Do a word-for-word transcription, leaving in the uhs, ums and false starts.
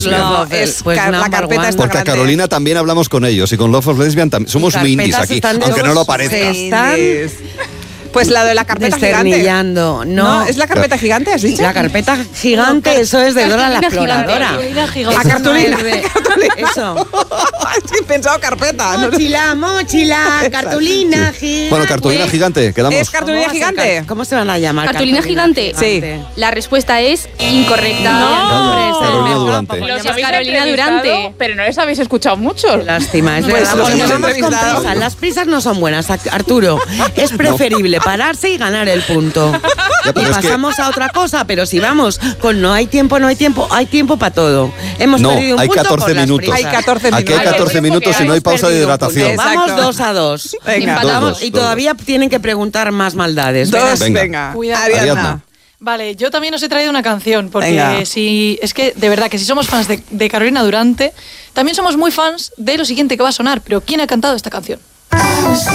No, es pues car- la carpeta está Porque a grande. Carolina también hablamos con ellos y con Love of Lesbian también. Somos muy indies aquí, están- aunque no lo parezca. Se están Pues la de la carpeta gigante. desternillando. No, No, ¿es la carpeta gigante, has dicho? la carpeta gigante, No, car- eso es de Dora la cartulina exploradora. gigante, cartulina gigante. Ah, Eso cartulina, no es de- cartulina. Eso. Es que he pensado carpeta. ¿no? Mochila, mochila, cartulina gigante. Bueno, cartulina gigante, quedamos. Es cartulina ¿Cómo va a ser gigante. car- ¿Cómo se van a llamar? ¿Cartulina gigante? Sí. La respuesta es incorrecta. No. Hombre, se Carolina inventó, Durante. pues, Los Es habéis Carolina entrevistado, Durante. pero no les habéis escuchado mucho. Lástima, es Pues verdad, los porque hemos vamos con entrevistado. prisas. Las prisas no son buenas, Arturo. Es preferible pararse y ganar el punto. Ya, Y pero es que- pasamos a otra cosa, pero si vamos con no hay tiempo, no hay tiempo, hay tiempo para todo. Hemos No, perdido un hay punto catorce por las minutos. prisas. Hay catorce Aquí hay minutos. catorce Hay minutos y no hay Hemos pausa de perdido un punto. hidratación. Exacto. Vamos dos a dos. Venga. Dos, Empatamos dos, y dos, todavía tienen que preguntar más maldades. Dos, Venga. venga. Cuidado. Ariadna. Ariadna. Vale, yo también os he traído una canción, porque Venga. si es que de verdad que si somos fans de, de Carolina Durante, también somos muy fans de lo siguiente que va a sonar, pero ¿quién ha cantado esta canción?